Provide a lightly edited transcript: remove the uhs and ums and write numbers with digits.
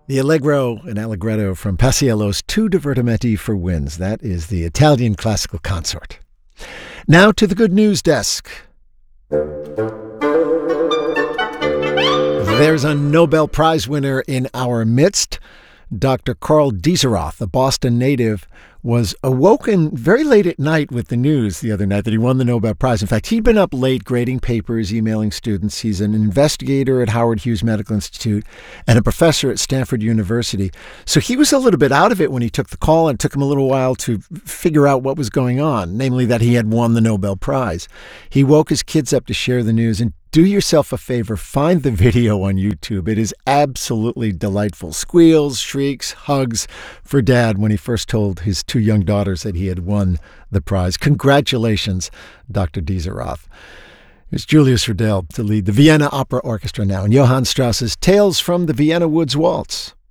The Allegro and Allegretto from Paisiello's Tu divertimenti for winds. That is the Italian classical consort. Now to the good news desk. There's a Nobel Prize winner in our midst. Dr. Karl Dieserath, a Boston native, was awoken very late at night with the news the other night that he won the Nobel Prize. In fact, he'd been up late grading papers, emailing students. He's an investigator at Howard Hughes Medical Institute and a professor at Stanford University. So he was a little bit out of it when he took the call, and it took him a little while to figure out what was going on, namely that he had won the Nobel Prize. He woke his kids up to share the news, and do yourself a favor, find the video on YouTube. It is absolutely delightful. Squeals, shrieks, hugs for Dad when he first told his two young daughters that he had won the prize. Congratulations, Dr. Dieserath. Here's Julius Riddell to lead the Vienna Opera Orchestra now, and Johann Strauss's Tales from the Vienna Woods Waltz.